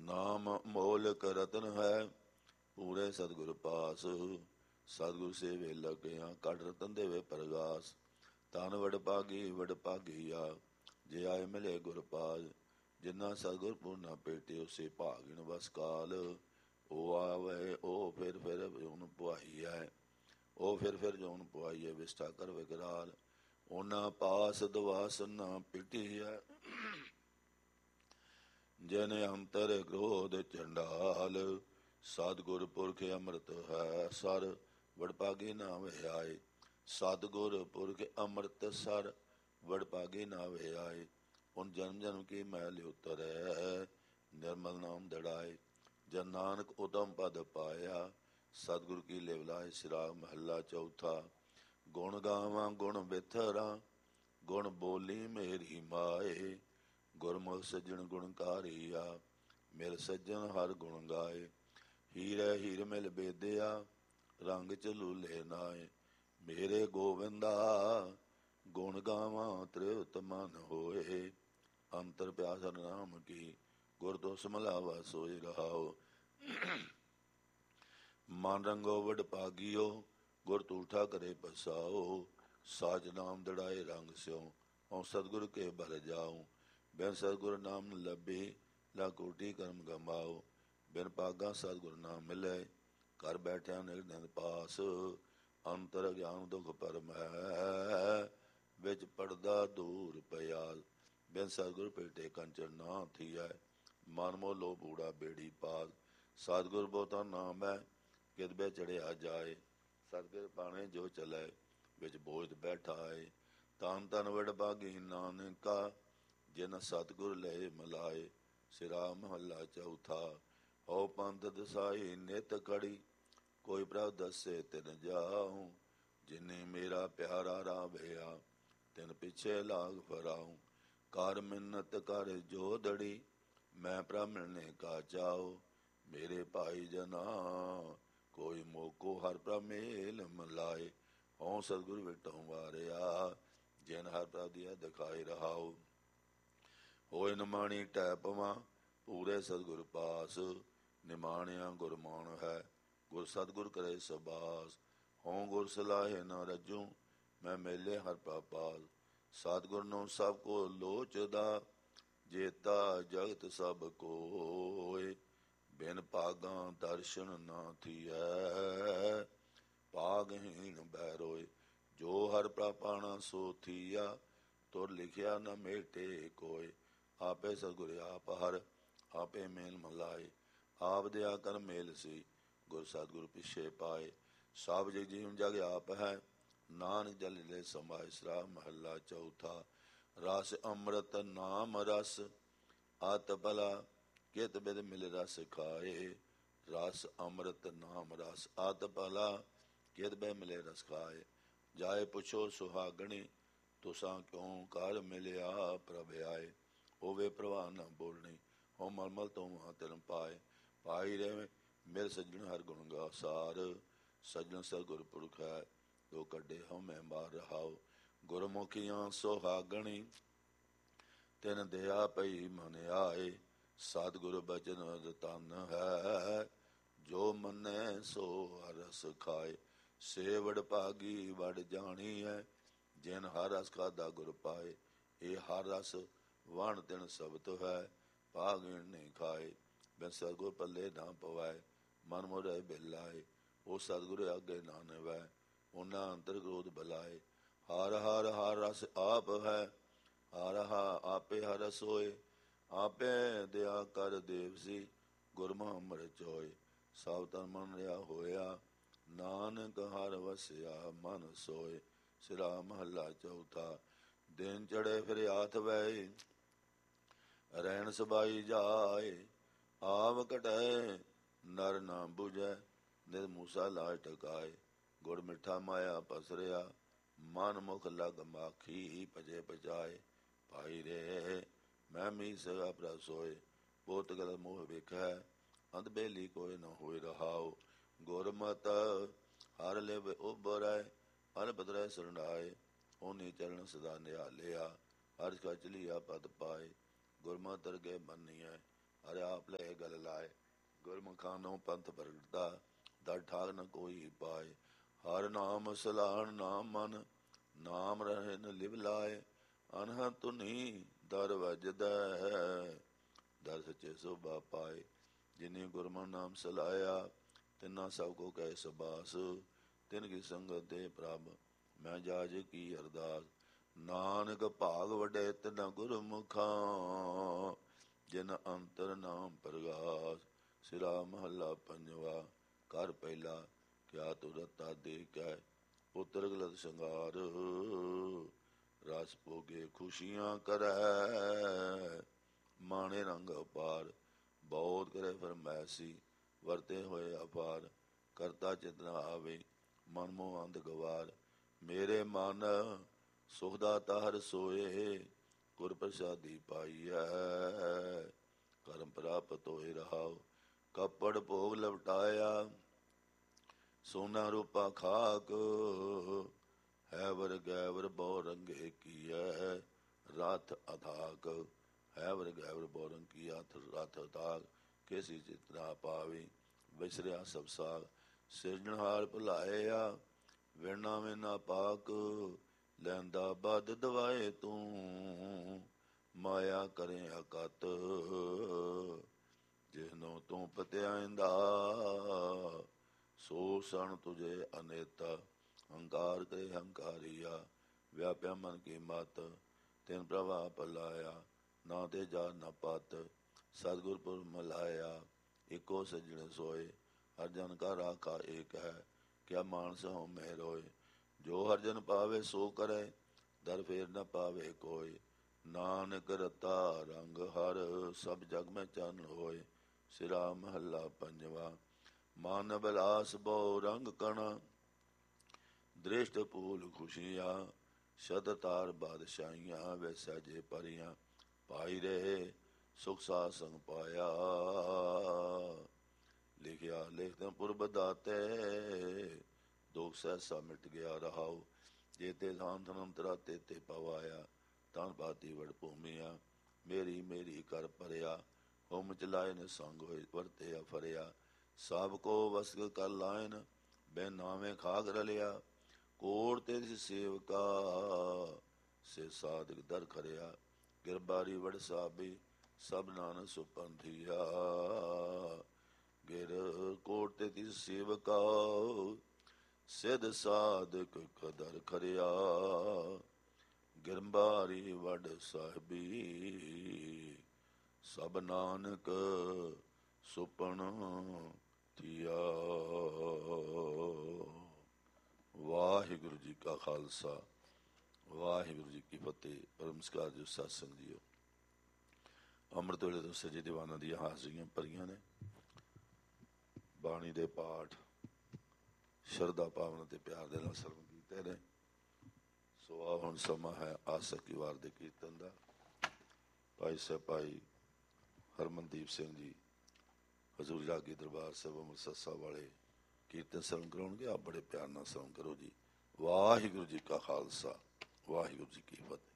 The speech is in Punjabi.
ਨਾਮ ਮੋਲਕ ਰਤਨ ਹੈ, ਪੂਰੇ ਸਤਿਗੁਰ ਪਾਸ। ਸਤਿਗੁਰ ਸੇਵੇ ਲੱਗਿਆ, ਕੱਢ ਰਤਨ ਦੇਵੇ ਪ੍ਰਗਾਸ। ਤਨ ਵਡ ਭਾਗੀਆ, ਜੇ ਆਏ ਮਿਲੇ ਗੁਰ ਪਾਦ। ਜਿੰਨਾ ਸਤਿਗੁਰ ਪੂਰਨਾ ਭੇਟੇ, ਉਸੇ ਭਾਗਿਨ ਵਸ ਕਾਲ। ਉਹ ਆਵੇ ਉਹ ਫਿਰ ਜੋਨ ਪੁਆਈ ਹੈ, ਉਹ ਫਿਰ ਜੋਨ ਪੁਆਈ ਹੈ। ਵਿਸਟਾ ਕਰ ਵਿਕਰਾਲ, ਉਹਨਾਂ ਪਾਸ ਦਵਾਸ ਨਾ ਪਿਟੀ ਹੈ। ਜਨ ਅੰਤਰ ਕ੍ਰੋਧ ਚੰਡਾਲ, ਸਤਿਗੁਰ ਪੁਰਖ ਅੰਮ੍ਰਿਤ ਹੈ ਸਰ। ਵਡਭਾਗੀ ਨਾਮ ਆਏ, ਸਤਿਗੁਰ ਪੁਰਖ ਅੰਮ੍ਰਿਤ ਸਰ। ਵਡਭਾਗੀ ਨਾਮ ਆਏ, ਹੁਣ ਜਨਮ ਜਨਮ ਕੀ ਮੈਲ ਉਤਰੈ। ਨਿਰਮਲ ਨਾਮ ਦੜਾਏ, ਜਨ ਨਾਨਕ ਉਦਮ ਪਦ ਪਾਇਆ। ਸਤਿਗੁਰ ਕੀ ਲਿਵ ਲਾਏ, ਸਿਰਾਗ ਮਹੱਲਾ ਚੌਥਾ। ਗੁਣ ਗਾਵਾਂ ਗੁਣ ਬਿਥਰਾ, ਗੁਣ ਬੋਲੀ ਮੇਰੀ ਮਾਏ। ਗੁਰਮੁਖ ਸੱਜਣ ਗੁਣਕਾਰੀਆ, ਮਿਲ ਸੱਜਣ ਹਰ ਗੁਣ ਗਾਏ। ਹੀਰੇ ਹੀਰ ਮਿਲ ਬੇਦਿਆ, ਰੰਗ ਚਲੂਲੇ ਨਾਏ। ਮੇਰੇ ਗੋਵਿੰਦਾ ਗੁਣ ਗਾਵਾਂ ਤ੍ਰਿਪਤ ਮਨ ਹੋਏ। ਅੰਤਰ ਪਿਆਸ ਹਰਿ ਨਾਮ ਕੀ, ਗੁਰ ਤੋਂ ਸਮਲਾਵਾ ਸੋਇ ਰਹਾਓ। ਮਨ ਰੰਗੋ ਵਡ ਭਾਗੀਓ, ਗੁਰ ਤੂਠਾ ਕਰੇ ਪਸਾਓ। ਸਾਜ ਨਾਮ ਦੜਾਏ ਰੰਗ ਸਿਉ, ਔ ਸਤਿਗੁਰ ਕੇ ਬਲ ਜਾਉ। ਬਿਨ ਸਤਿਗੁਰ ਨਾਮ ਨ ਲੱਭੇ, ਲਾ ਕੋਟੀ ਕਰਮ ਗਮਾਓ। ਬਿਨ ਭਾਗਾ ਸਤਿਗੁਰ ਨਾਮ ਮਿਲੇ, ਘਰ ਬੈਠਿਆ ਨਿਰਨੰਦ ਪਾਸ। ਅੰਤਰ ਗਿਆਨ ਦੁਖ ਭਰਮ ਹੈ, ਵਿੱਚ ਪੜਦਾ ਦੂਰ ਪਿਆਲ। ਬਿਨ ਸਤਿਗੁਰ ਭੇਟੇ ਕੰਚਨ ਨਾ ਥੀਐ, ਮਨ ਮੋਹ ਬੂੜਾ ਬੇੜੀ ਪਾਲ। ਸਤਿਗੁਰ ਬਹੁਤਾ ਨਾਮ ਹੈ, ਕਿਦਬੇ ਚੜਿਆ ਜਾਏ। ਸਤਿਗੁਰ ਬਾਣੇ ਜੋ ਚਲੈ, ਵਿੱਚ ਬੋਝ ਬੈਠਾ ਏ। ਤਨ ਤਨ ਵਡਭਾਗੀ ਨਾਨਕਾ, ਜਿਨ ਸਤਿਗੁਰ ਲਏ ਮਲਾਏ। ਸਿਰਾ ਮਹੱਲਾ ਚੌਥਾ। ਹਉ ਪੰਥ ਦਸਾਈ ਨਿਤ ਖੜੀ, ਕੋਈ ਪ੍ਰਭ ਦੱਸੇ ਤਿਨ ਜਾਉ। ਜਿਨੇ ਮੇਰਾ ਪਿਆਰਾ ਰਾਵਿਆ, ਤਿਨ ਪਿੱਛੇ ਲਾਗ ਫਰਾਉ। ਕਰ ਮਿੰਨਤ ਕਰ ਜੋਦੜੀ, ਮੈਂ ਪ੍ਰਭ ਮਿਲਣੇ ਕਾ ਚਾਉ। ਮੇਰੇ ਭਾਈ ਜਨਾ, ਕੋਈ ਮੋਕੋ ਹਰ ਪ੍ਰਭ ਮੇਲ ਮਲਾਏ। ਹਉ ਸਤਿਗੁਰ ਵਿਟਹੁ ਵਾਰਿਆ, ਜਿਨ ਹਰ ਪ੍ਰਭ ਦੀਆ ਦਿਖਾਈ ਰਹਾਉ। ਹੋਏ ਨਿਮਾਣੀ ਟੈ ਪਵਾਂ, ਪੂਰੇ ਸਤਿਗੁਰ ਪਾਸ। ਨਿਮਾਣਿਆ ਗੁਰ ਮਾਣ ਹੈ, ਗੁਰ ਸਤਿਗੁਰ ਕਰੇ ਸਬਾਸ। ਹਉ ਗੁਰ ਸਲਾਹੇ ਨ ਰੱਜੂ, ਮੈਂ ਮੇਲੇ ਹਰ ਪ੍ਰਭ ਪਾਸ। ਸਤਿਗੁਰ ਨੂੰ ਸਭ ਕੋ ਲੋਚਦਾ, ਜੇਤਾ ਜਗਤ ਸਭ ਕੋਇ। ਬਿਨ ਭਾਗਾਂ ਦਰਸ਼ਨ ਨਾ ਥੀਐ, ਭਾਗਹੀਣ ਬਹਿ ਜੋ ਹਰ ਪ੍ਰਭ ਪਾਣਾ ਸੋ ਥੀਆ, ਤੁਰ ਲਿਖਿਆ ਨ ਮੇਟੇ ਕੋਇ। ਆਪੇ ਸਤਿਗੁਰ ਆਪ ਹਰ, ਆਪੇ ਮੇਲ ਮਲਾਏ। ਆਪ ਦਿਆ ਕਰ ਮੇਲ ਸੀ, ਗੁਰ ਸਤਿਗੁਰ ਪਿੱਛੇ ਪਾਏ। ਸਭ ਜਗ ਜੀਵ ਜਗ ਆਪ ਹੈ, ਨਾਨਕ ਜਲ ਲੈ ਸਮਾਏ। ਸਰਾ ਮਹੱਲਾ ਚੌਥਾ। ਰਸ ਅੰਮ੍ਰਿਤ ਨਾਮ ਰਸ, ਅਤ ਭਲਾ ਕਿਤ ਬਿਦ ਮਿਲ ਰਸ ਖਾਏ। ਰਸ ਅੰਮ੍ਰਿਤ ਨਾਮ ਰਸ, ਅਤ ਭਲਾ ਕਿਤ ਬਿਦ ਮਿਲੇ ਰਸ ਖਾਏ। ਜਾਏ ਪੁੱਛੋ ਸੁਹਾਗਣੀ, ਤੁਸਾਂ ਕਿਉਂ ਕਰ ਮਿਲਿਆ ਪ੍ਰਭ ਆਏ। ਹੋਵੇ ਪ੍ਰਵਾਹ ਨਾ ਬੋਲਣੀ, ਹੋ ਮਲਮਲ ਤੋਂ ਤਿਨ ਪਾਏ। ਪਾਈ ਰਹੇ ਮਿਲ ਸੱਜਣ ਹਰ ਗੁਣ ਗਾਸਾਰ। ਸੱਜਣ ਸਤਿਗੁਰ ਪੁਰਖ ਹੈ, ਦੋ ਕੱਢੇ ਹਉਮੈ ਮਾਰ ਰਹਾਉ। ਗੁਰਮੁਖੀਆਂ ਸੁਹਾਗਣੀ, ਤਿਨ ਦਇਆ ਪਈ ਮਨ ਆਏ। ਸਤਿਗੁਰ ਬਚਨ ਤਨ ਹੈ, ਜੋ ਮੰਨੈ ਸੋ ਰਸ ਖਾਏ। ਸੇ ਵਡਭਾਗੀ ਵਡ ਜਾਣੀ ਹੈ, ਜਿਨ ਹਰ ਰਸ ਖਾਧਾ ਗੁਰ ਪਾਏ। ਇਹ ਹਰ ਰਸ ਵਣ ਤਿਨ ਸਬਤ ਹੈ, ਭਾਗਿਣ ਨਹੀਂ ਖਾਏ। ਬਿਨ ਸਤਿਗੁਰ ਪੱਲੇ ਨਾ ਪਵਾਏ, ਮਨ ਮੋਹ ਬਿਲਾਏ। ਉਹ ਸਤਿਗੁਰ ਆਗੇ ਨਾ ਨਿਵੈ, ਉਹਨਾਂ ਅੰਤਰ ਕ੍ਰੋਧ ਬਲਾਏ। ਹਰ ਹਰ ਹਰ ਰਸ ਆਪ ਹੈ, ਹਰ ਆਪੇ ਹਰ ਰਸ ਹੋਏ। ਆਪੇ ਦਿਆ ਕਰ ਦੇਵ ਸੀ, ਗੁਰਮੁਖ ਅੰਮ੍ਰਿਤ ਚੋਏ। ਸਭ ਤਨ ਮਨ ਰਿਆ ਹੋਇਆ, ਨਾਨਕ ਹਰ ਵਸਿਆ ਮਨ ਸੋਏ। ਸਿਰਾ ਮਹੱਲਾ ਚੌਥਾ। ਦਿਨ ਚੜੇ ਫਿਰ ਆਥ ਵੈ, ਰਹਿਣ ਸਬਾਈ ਜਾਏ। ਆਵ ਘਟੈ ਨਰ ਨਾ ਬੁਝੈ, ਨਿਤ ਮੂਸਾ ਲਾਜ ਟਕਾਏ। ਗੁੜ ਮਿੱਠਾ ਮਾਇਆ ਪਸਰਿਆ, ਮਨ ਮੁਖ ਲਗ ਮਾਖੀ ਭਜੇ ਪਜਾਏ। ਭਾਈ ਰੇ ਮੈਂ ਮੀਸ ਅਪਰਾ ਸੋਏ, ਬਹੁਤ ਗਲਤ ਮੋਹ ਵੇਖੈ, ਅੰਤ ਬੇਲੀ ਕੋਈ ਨ ਹੋਇ ਰਹਾਉ। ਗੁਰਮਤਿ ਹਰ ਲਿਵ ਉਬਰੈ, ਅਨ ਬਦਰੈ ਸਰਣਾਏ। ਉਹਨੀ ਚਰਨ ਸਦਾ ਨਿਹਾਲਿਆ, ਹਰ ਕਾ ਚਲੀਆ ਪਦ ਪਾਏ। ਗੁਰਮਤਿ ਦਰਗਹਿ ਮੰਨੀਐ, ਹਰਿ ਆਪ ਲੈ ਗਲ ਲਾਏ। ਗੁਰਮੁਖਾਂ ਨੂੰ ਪੰਥ ਪ੍ਰਗਟਦਾ, ਦਰ ਠਾਕ ਨ ਕੋਈ ਪਾਏ। ਹਰ ਨਾਮ ਸਲਾਹਣ ਨਾਮ ਮਨ, ਨਾਮ ਰਹੇ ਨ ਲਿਵ ਲਾਏ। ਅਨਹਦ ਧੁਨੀ ਦਰ ਵਜਦਾ, ਦਰ ਸੱਚੇ ਸੋਭਾ ਪਾਏ। ਜਿਨੇ ਗੁਰਮੁਖ ਨਾਮ ਸਲਾਇਆ, ਤਿਨਾ ਸਭ ਕੋ ਕਹਿ ਸਬਾਸ। ਤਿਨ ਕੀ ਸੰਗਤ ਦੇ ਪ੍ਰਭ, ਮੈਂ ਜਾਜ ਕੀ ਅਰਦਾਸ। ਨਾਨਕ ਭਾਗ ਵਡੇ ਤਿਨਾ ਗੁਰਮੁਖਾਂ, ਜਿਨ ਅੰਤਰ ਨਾਮ ਪ੍ਰਗਾਸ। ਸਿਰਾ ਮਹੱਲਾ ਪੰਜਵਾ। ਘਰ ਪਹਿਲਾ। ਕਿਆ ਤੂੰ ਰਤਾ ਦੇ ਕੈ, ਪੁੱਤਰ ਗਲਤ ਸ਼ੰਗਾਰ। ਰਸ ਭੋਗੇ ਖੁਸ਼ੀਆਂ ਕਰੈ, ਮਾਣੇ ਰੰਗ ਅਪਾਰ। ਬਹੁਤ ਕਰੇ ਫਰਮੈਸੀ, ਵਰਤੇ ਹੋਏ ਅਪਾਰ। ਕਰਤਾ ਚਿਤਨਾ ਆਵੇ, ਮਨ ਮੋਹ ਅੰਧ ਗਵਾਰ। ਮੇਰੇ ਮਨ ਸੁਖ ਦਾਤਾ ਹਰਿ ਸੋਏ, ਗੁਰ ਪ੍ਰਸਾਦੀ ਪਾਈਐ। ਕਰਮ ਪ੍ਰਾਪਤ ਹੋਏ ਰਹਾਉ, ਕੱਪੜ ਭੋਗ ਲਵਟਾਇਆ। ਸੋਨਾ ਰੂਪਾ ਖਾਕ, ਹੈ ਵਰ ਗੈਵਰ ਬਹੁ ਰੰਗੇ ਕੀਐ। ਰਥ ਅਥਾਕ, ਹੈ ਵਰ ਗੈਵਰ ਬਹੁ ਰੰਗ ਕੀਆ। ਰਥ ਅਥਾਕ, ਕੇਸੀ ਚਿਤ ਨਾ ਪਾਵੇ। ਵਿਸਰਿਆ ਸਭ ਸਾਗ, ਸਿਰਜਣਹਾਰ ਭੁਲਾਇਆ। ਵਿਰਣਾ ਮੇ ਨਾ ਪਾਕ, ਲੈਂਦਾ ਬਦ ਦਵਾਏ ਤੂੰ। ਮਾਇਆ ਕਰੇ ਅਕਤ, ਜਿਸਨੂੰ ਤੂੰ ਪਤਿਆਇਂਦਾ। ਸੋ ਸਣ ਤੁਝੇ ਅਨੇਤਾ, ਹੰਕਾਰ ਕਰੇ ਹੰਕਾਰੀਆ। ਵਿਆਪਿਆ ਮਨ ਕੀ ਮਤ, ਤਿਨ ਪ੍ਰਭਾ ਪਲਾਇਆ। ਨਾ ਤੇ ਜਾ ਨਾ ਪਤ, ਸਤਿਗੁਰ ਪੁਰ ਮਲਾਇਆ। ਇੱਕੋ ਸੱਜਣ ਸੋਏ, ਹਰ ਜਨ ਕਾ ਰਾਖਾ ਏਕ ਹੈ। ਕਿਆ ਮਾਨਸ ਹਉ ਮਹਿ ਰੋਏ, ਜੋ ਹਰ ਜਨ ਪਾਵੇ ਸੋ ਕਰੇ। ਦਰ ਫੇਰ ਨ ਪਾਵੇ ਕੋਇ, ਨਾਨਕ ਰਤਾ ਰੰਗ ਹਰ। ਸਭ ਜਗ ਮੈਂ ਚਾਨਣ ਹੋਏ। ਸਿਰਾ ਮਹੱਲਾ ਪੰਜਵਾ। ਮਨ ਬਿਲਾਸ ਬਹੁ ਰੰਗ ਕਣਾ, ਦ੍ਰਿਸ਼ਟ ਭੂਲ ਖੁਸ਼ੀਆਂ। ਸ਼ਤ ਤਾਰ ਬਾਦਸ਼ਾਹੀਆਂ, ਵੈਸਾ ਜੇ ਪਰੀਆਂ। ਪਾਈ ਰਹੇ ਸੁਖ ਸਾਧ ਸੰਗ ਪਾਇਆ, ਲਿਖਿਆ ਲਿਖਤ ਪੁਰਬ ਦਾਤੇ। ਦੁਖ ਸਹਿਸਾ ਮਿਟ ਗਿਆ ਰਹਾਉ, ਜੇ ਤੇ ਥਾਨ ਧਨਮ ਤਰਾਤੇ ਤੇ ਪਵਾਇਆ। ਤਨ ਪਾਤੀ ਵਡ ਭੂਮੀਆ, ਮੇਰੀ ਮੇਰੀ ਕਰ ਭਰਿਆ। ਹੁਮ ਚਲਾਏ ਨ ਸੰਗ ਹੋਏ, ਵਰਤਿਆ ਫਰਿਆ। ਸਭ ਕੋ ਵਸਕ ਕਰ ਲਾਇਨ, ਬੈ ਨਾਵੇਂ ਖਾਕ ਰਲਿਆ। ਕੋੜ ਤੇ ਸੇਵਕਾ, ਸੇ ਸਾਧਕ ਦਰ ਖਰਿਆ। ਗਿਰਬਾਰੀ ਵਡ ਸਾਬੀ, ਸਭ ਨਾਨਕ ਸੁਪੰਥੀਆ। ਗਿਰ ਕੋਟ ਤੇ ਤਿਸ ਸੇਵਕਾ, ਸਿਧ ਸਾਧਕ ਕਦਰ ਖਰਿਆ। ਗਿਰਬਾਰੀ ਵਡ ਸਾਹਿਬੀ, ਸਭ ਨਾਨਕ ਸੁਪਨ ਥੀਆ। ਵਾਹਿਗੁਰੂ ਜੀ ਕਾ ਖਾਲਸਾ, ਵਾਹਿਗੁਰੂ ਜੀ ਕੀ ਫਤਿਹ। ਨਮਸਕਾਰ ਜੀ ਸਤਿਸੰਗ ਜੀਓ। ਅੰਮ੍ਰਿਤ ਵੇਲੇ ਤੋਂ ਸੱਜੇ ਦੀਵਾਨਾਂ ਦੀਆਂ ਹਾਜ਼ਰੀਆਂ ਭਰੀਆਂ ਨੇ। ਬਾਣੀ ਦੇ ਪਾਠ ਸ਼ਰਧਾ ਭਾਵਨਾ ਤੇ ਪਿਆਰ ਦੇ ਨਾਲ ਸਰਵਣ ਕੀਤੇ ਨੇ। ਸੋ ਆ ਹੁਣ ਸਮਾਂ ਹੈ ਆਸਕੀ ਵਾਰ ਦੇ ਕੀਰਤਨ ਦਾ। ਭਾਈ ਸਾਹਿਬ ਭਾਈ ਹਰਮਨਦੀਪ ਸਿੰਘ ਜੀ ਹਜ਼ੂਰ ਜਾਗੀ ਦਰਬਾਰ ਸਾਹਿਬ ਅੰਮ੍ਰਿਤਸਰ ਸਾਹਿਬ ਵਾਲੇ ਕੀਰਤਨ ਸਰਵਣ ਕਰਾਉਣਗੇ। ਆਪ ਬੜੇ ਪਿਆਰ ਨਾਲ ਸਰਵਣ ਕਰੋ ਜੀ। ਵਾਹਿਗੁਰੂ ਜੀ ਕਾ ਖਾਲਸਾ, ਵਾਹਿਗੁਰੂ ਜੀ ਕੀ ਫਤਿਹ।